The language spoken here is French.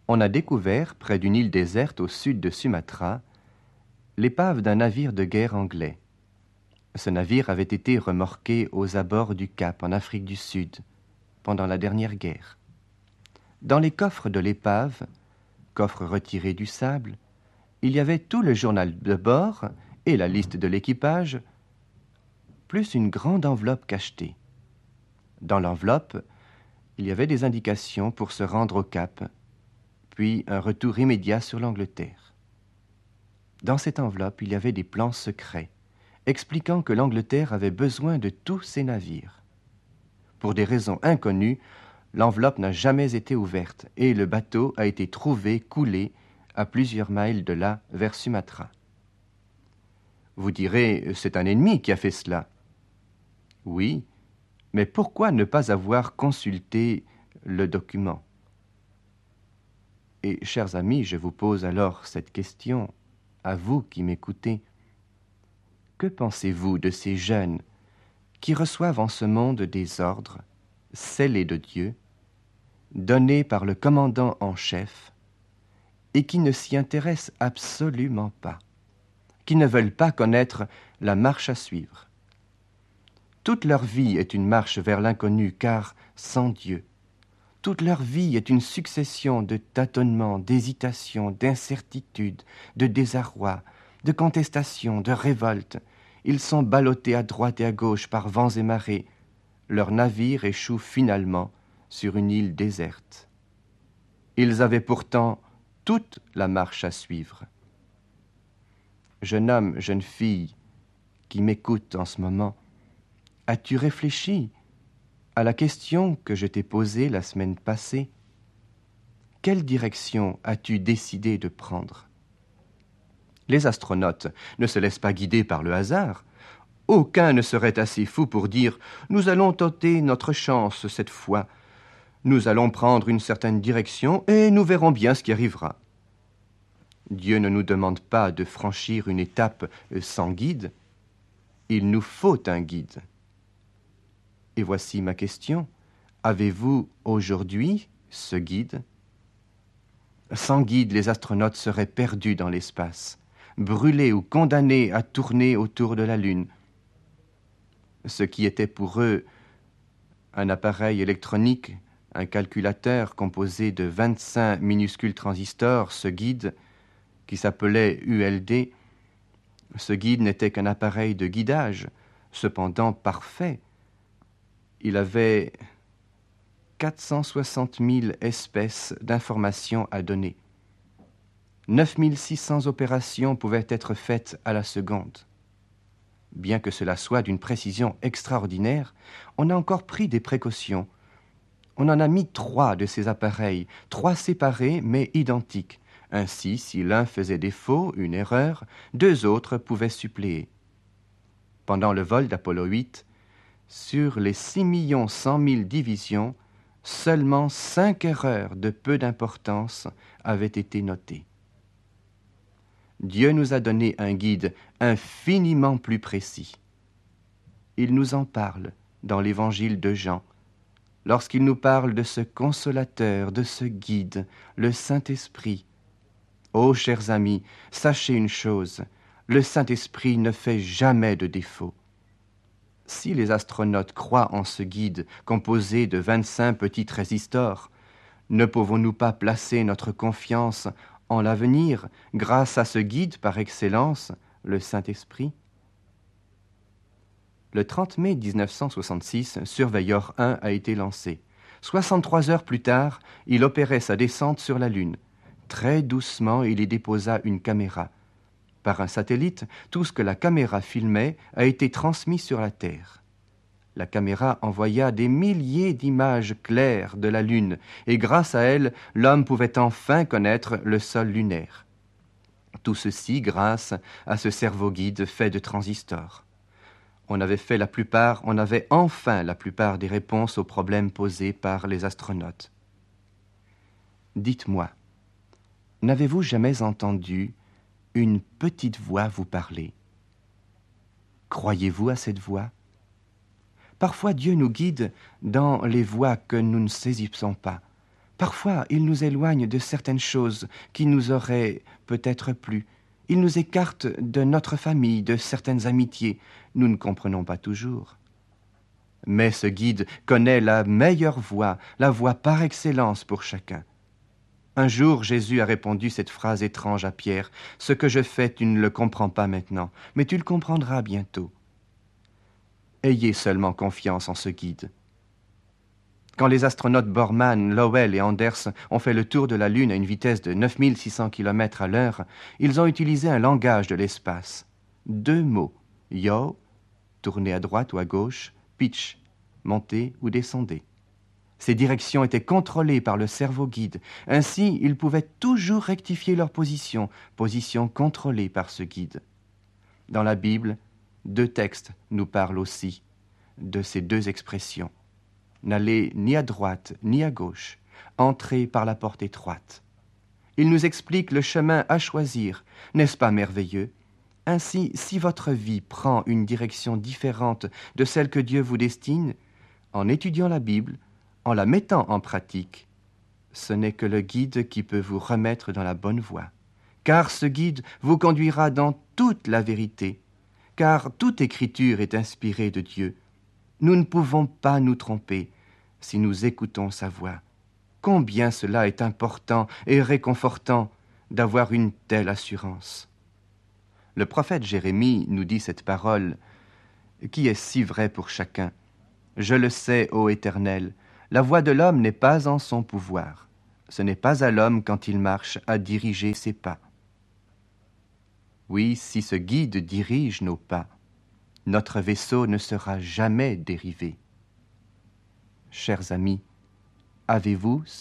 on a découvert, près d'une île déserte au sud de Sumatra, l'épave d'un navire de guerre anglais. Ce navire avait été remorqué aux abords du Cap, en Afrique du Sud, pendant la dernière guerre. Dans les coffres de l'épave, coffres retirés du sable, il y avait tout le journal de bord et la liste de l'équipage, plus une grande enveloppe cachetée. Dans l'enveloppe, il y avait des indications pour se rendre au Cap, puis un retour immédiat sur l'Angleterre. Dans cette enveloppe, il y avait des plans secrets, expliquant que l'Angleterre avait besoin de tous ses navires. Pour des raisons inconnues, l'enveloppe n'a jamais été ouverte et le bateau a été trouvé coulé à plusieurs miles de là vers Sumatra. Vous direz, c'est un ennemi qui a fait cela. Oui, mais pourquoi ne pas avoir consulté le document? Et, chers amis, je vous pose alors cette question, à vous qui m'écoutez. Que pensez-vous de ces jeunes qui reçoivent en ce monde des ordres, scellés de Dieu, donnés par le commandant en chef, et qui ne s'y intéressent absolument pas, qui ne veulent pas connaître la marche à suivre? Toute leur vie est une marche vers l'inconnu, car sans Dieu, toute leur vie est une succession de tâtonnements, d'hésitations, d'incertitudes, de désarroi, de contestations, de révoltes. Ils sont ballottés à droite et à gauche par vents et marées. Leur navire échoue finalement sur une île déserte. Ils avaient pourtant toute la marche à suivre. Jeune homme, jeune fille, qui m'écoute en ce moment, as-tu réfléchi à la question que je t'ai posée la semaine passée? Quelle direction as-tu décidé de prendre? Les astronautes ne se laissent pas guider par le hasard. Aucun ne serait assez fou pour dire « Nous allons tenter notre chance cette fois. Nous allons prendre une certaine direction et nous verrons bien ce qui arrivera. » Dieu ne nous demande pas de franchir une étape sans guide. Il nous faut un guide. Et voici ma question. Avez-vous aujourd'hui ce guide? Sans guide, les astronautes seraient perdus dans l'espace, brûlés ou condamnés à tourner autour de la Lune. Ce qui était pour eux un appareil électronique, un calculateur composé de 25 minuscules transistors, ce guide, qui s'appelait ULD, ce guide n'était qu'un appareil de guidage, cependant parfait. Il avait 460 000 espèces d'informations à donner. 9 600 opérations pouvaient être faites à la seconde. Bien que cela soit d'une précision extraordinaire, on a encore pris des précautions. On en a mis 3 de ces appareils, 3 séparés mais identiques. Ainsi, si l'un faisait défaut, une erreur, 2 autres pouvaient suppléer. Pendant le vol d'Apollo 8, sur les 6 100 000 divisions, seulement 5 erreurs de peu d'importance avaient été notées. Dieu nous a donné un guide infiniment plus précis. Il nous en parle dans l'évangile de Jean, lorsqu'il nous parle de ce consolateur, de ce guide, le Saint-Esprit. Ô chers amis, sachez une chose, le Saint-Esprit ne fait jamais de défaut. Si les astronautes croient en ce guide composé de 25 petits résistors, ne pouvons-nous pas placer notre confiance en l'avenir grâce à ce guide par excellence, le Saint-Esprit? Le 30 mai 1966, Surveyor 1 a été lancé. 63 heures plus tard, il opérait sa descente sur la Lune. Très doucement, il y déposa une caméra. Par un satellite, tout ce que la caméra filmait a été transmis sur la Terre. La caméra envoya des milliers d'images claires de la Lune, et grâce à elle, l'homme pouvait enfin connaître le sol lunaire. Tout ceci grâce à ce cerveau guide fait de transistors. On avait enfin la plupart des réponses aux problèmes posés par les astronautes. Dites-moi, n'avez-vous jamais entendu une petite voix vous parler? Croyez-vous à cette voix? Parfois Dieu nous guide dans les voies que nous ne saisissons pas. Parfois, il nous éloigne de certaines choses qui nous auraient peut-être plu. Il nous écarte de notre famille, de certaines amitiés. Nous ne comprenons pas toujours. Mais ce guide connaît la meilleure voie, la voie par excellence pour chacun. Un jour, Jésus a répondu cette phrase étrange à Pierre. « Ce que je fais, tu ne le comprends pas maintenant, mais tu le comprendras bientôt. » Ayez seulement confiance en ce guide. Quand les astronautes Borman, Lowell et Anders ont fait le tour de la Lune à une vitesse de 9600 km à l'heure, ils ont utilisé un langage de l'espace. 2 mots, yaw, tournez à droite ou à gauche, pitch, montez ou descendez. Ces directions étaient contrôlées par le cerveau guide. Ainsi, ils pouvaient toujours rectifier leur position contrôlée par ce guide. Dans la Bible, 2 textes nous parlent aussi de ces 2 expressions. N'allez ni à droite ni à gauche, entrez par la porte étroite. Il nous explique le chemin à choisir. N'est-ce pas merveilleux? Ainsi, si votre vie prend une direction différente de celle que Dieu vous destine, en étudiant la Bible, en la mettant en pratique, ce n'est que le guide qui peut vous remettre dans la bonne voie. Car ce guide vous conduira dans toute la vérité, car toute écriture est inspirée de Dieu. Nous ne pouvons pas nous tromper si nous écoutons sa voix. Combien cela est important et réconfortant d'avoir une telle assurance. Le prophète Jérémie nous dit cette parole qui est si vraie pour chacun. « Je le sais, ô Éternel, la voie de l'homme n'est pas en son pouvoir. Ce n'est pas à l'homme, quand il marche, à diriger ses pas. » Oui, si ce guide dirige nos pas, notre vaisseau ne sera jamais dérivé. Chers amis, avez-vous ce guide ?